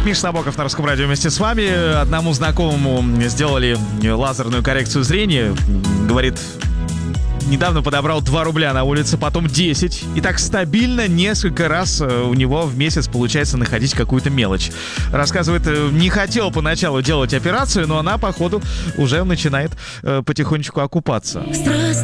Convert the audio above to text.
Миша Набоков на Русском радио вместе с вами. Одному знакомому сделали лазерную коррекцию зрения. Говорит, недавно подобрал 2 рубля на улице, потом 10. И так стабильно несколько раз у него в месяц получается находить какую-то мелочь. Рассказывает, не хотел поначалу делать операцию, но она, походу, уже начинает потихонечку окупаться.